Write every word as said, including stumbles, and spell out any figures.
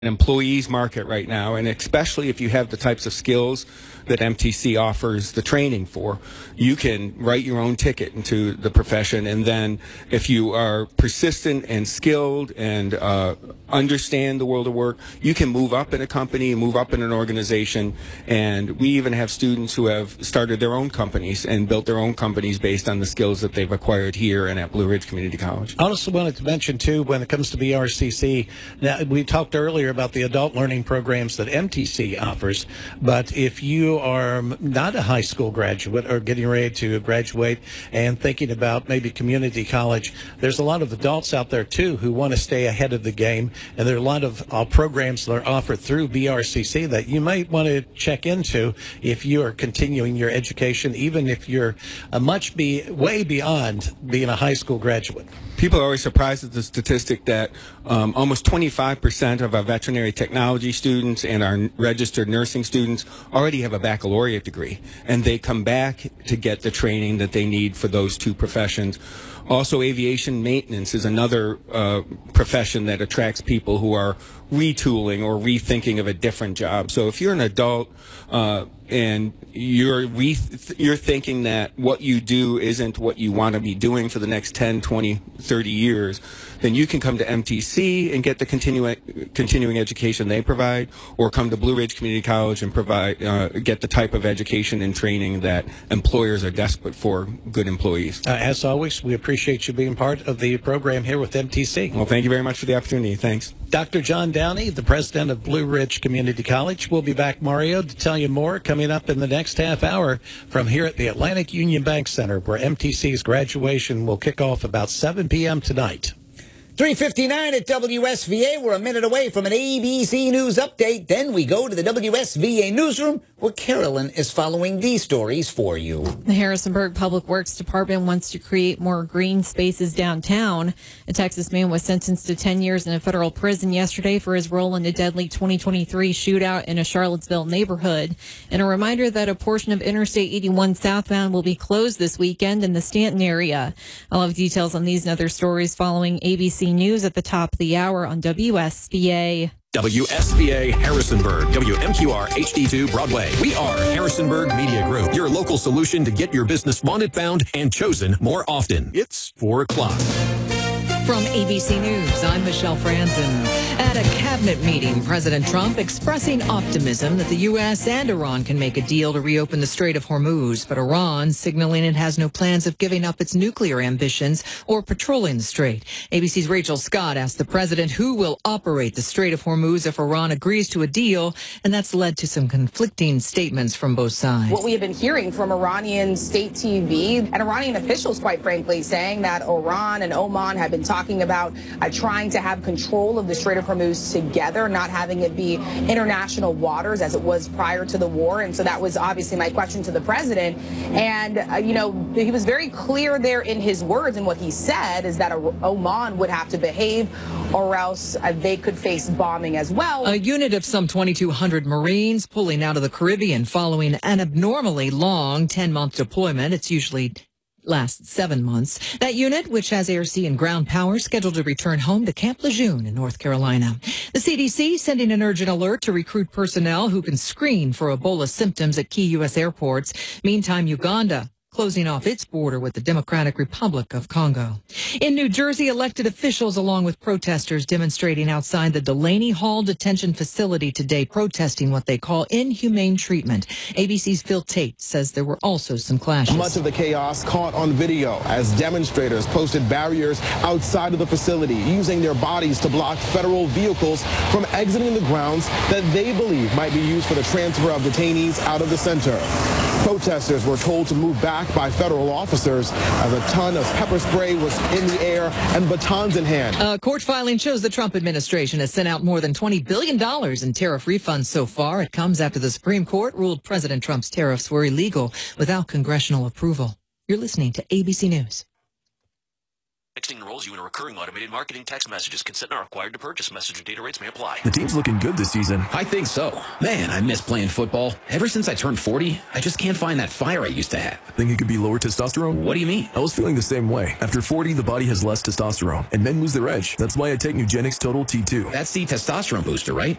employees market right now, and especially if you have the types of skills that M T C offers the training for, you can write your own ticket into the profession. And then if you are persistent and skilled and uh, understand the world of work, you can move up in a company, move up in an organization. And we even have students who have started their own companies and built their own companies based on the skills that they've acquired here and at Blue Ridge Community College. I also wanted to mention, too, when it comes to B R C C, now, we talked earlier about the adult learning programs that M T C offers, but if you are not a high school graduate or getting ready to graduate and thinking about maybe community college, there's a lot of adults out there, too, who want to stay ahead of the game, and there are a lot of uh, programs that are offered through B R C C that you might want to check into if you are continuing your education, even if you're uh, much be way beyond being a high school graduate. People are always surprised at the statistic that um, almost twenty-five percent of our veterinary technology students and our registered nursing students already have a baccalaureate degree, and they come back to get the training that they need for those two professions. Also, aviation maintenance is another uh, profession that attracts people who are retooling or rethinking of a different job. So if you're an adult uh, and you're re you're thinking that what you do isn't what you want to be doing for the next ten, twenty, thirty years, then you can come to M T C and get the continu continuing education they provide, or come to Blue Ridge Community College and provide uh, get the type of education and training that employers are desperate for good employees. Uh, as always, we appreciate you being part of the program here with M T C. Well, thank you very much for the opportunity. Thanks. Doctor John Downey, the president of Blue Ridge Community College. We'll be back, Mario, to tell you more coming up in the next half hour from here at the Atlantic Union Bank Center, where M T C's graduation will kick off about seven p m tonight. three fifty-nine at W S V A. We're a minute away from an A B C News update. Then we go to the W S V A newsroom, where Carolyn is following these stories for you. The Harrisonburg Public Works Department wants to create more green spaces downtown. A Texas man was sentenced to ten years in a federal prison yesterday for his role in a deadly twenty twenty-three shootout in a Charlottesville neighborhood. And a reminder that a portion of Interstate eighty-one southbound will be closed this weekend in the Stanton area. I'll have details on these and other stories following A B C News at the top of the hour on W S V A. W S V A Harrisonburg, W M Q R H D two Broadway. We are Harrisonburg Media Group, your local solution to get your business wanted, found, and chosen more often. It's four o'clock. From A B C News, I'm Michelle Franzen. At a cabinet meeting, President Trump expressing optimism that the U S and Iran can make a deal to reopen the Strait of Hormuz, but Iran signaling it has no plans of giving up its nuclear ambitions or patrolling the strait. A B C's Rachel Scott asked the president who will operate the Strait of Hormuz if Iran agrees to a deal, and that's led to some conflicting statements from both sides. What we have been hearing from Iranian state T V and Iranian officials, quite frankly, saying that Iran and Oman have been talking about uh, trying to have control of the Strait of Hormuz together, not having it be international waters as it was prior to the war. And so that was obviously my question to the president. And, uh, you know, he was very clear there in his words, and what he said is that Oman would have to behave or else uh, they could face bombing as well. A unit of some twenty-two hundred Marines pulling out of the Caribbean following an abnormally long ten-month deployment. It's usually lasts seven months. That unit, which has air, sea, and ground power, scheduled to return home to Camp Lejeune in North Carolina. The C D C sending an urgent alert to recruit personnel who can screen for Ebola symptoms at key U S airports. Meantime, Uganda closing off its border with the Democratic Republic of Congo. In New Jersey, elected officials, along with protesters, demonstrating outside the Delaney Hall detention facility today, protesting what they call inhumane treatment. A B C's Phil Tate says there were also some clashes. Much of the chaos caught on video as demonstrators posted barriers outside of the facility, using their bodies to block federal vehicles from exiting the grounds that they believe might be used for the transfer of detainees out of the center. Protesters were told to move back by federal officers as a ton of pepper spray was in the air and batons in hand. A court filing shows the Trump administration has sent out more than twenty billion dollars in tariff refunds so far. It comes after the Supreme Court ruled President Trump's tariffs were illegal without congressional approval. You're listening to A B C News. Texting enrolls you in a recurring automated marketing text messages. Consent not required to purchase. Message and data rates may apply. The team's looking good this season. I think so. Man, I miss playing football. Ever since I turned forty, I just can't find that fire I used to have. Think it could be lower testosterone? What do you mean? I was feeling the same way. After forty, the body has less testosterone, and men lose their edge. That's why I take Nugenix Total T two. That's the testosterone booster, right?